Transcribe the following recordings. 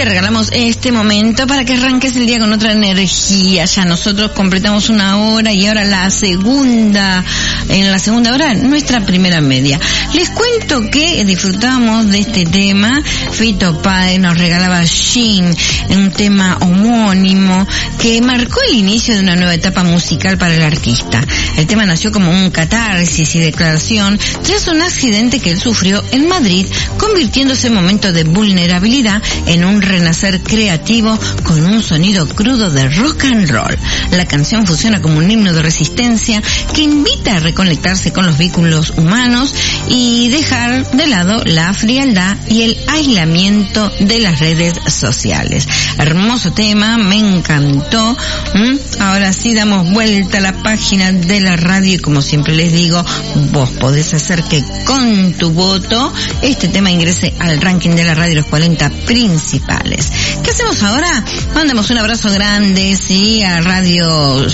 te regalamos este momento para que arranques el día con otra energía. Ya nosotros completamos una hora y ahora en la segunda hora, nuestra primera media. Les cuento que disfrutamos de este tema. Fito Páez nos regalaba Jean, un tema homónimo que marcó el inicio de una nueva etapa musical para el artista. El tema nació como un catarsis y declaración tras un accidente que él sufrió en Madrid, convirtiéndose en momento de vulnerabilidad en un renacer creativo con un sonido crudo de rock and roll. La canción funciona como un himno de resistencia que invita a reconectarse con los vínculos humanos y dejar de lado la frialdad y el aislamiento de las redes sociales. Hermoso tema, me encantó. Ahora sí damos vuelta a la página de la radio y como siempre les digo, vos podés hacer que con tu voto este tema ingrese al ranking de la radio, los 40 principales. ¿Qué hacemos ahora? Mandamos un abrazo grande, sí, a Radio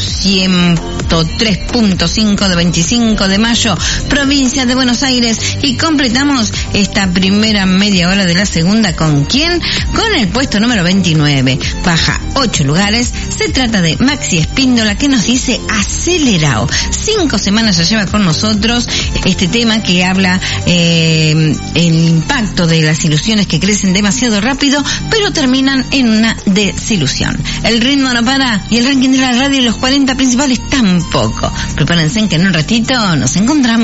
103.5 de 25 de mayo, provincia de Buenos Aires, y completamos esta primera media hora de la segunda. ¿Con quién? Con el puesto número 29. Baja 8 lugares. Se trata de Maxi Espíndola, que nos dice acelerado. 5 semanas ya lleva con nosotros este tema que habla el impacto de las ilusiones que crecen demasiado rápido, pero terminan en una desilusión. El ritmo no para y el ranking de la radio y los 40 principales tampoco. Prepárense que en un ratito nos encontramos.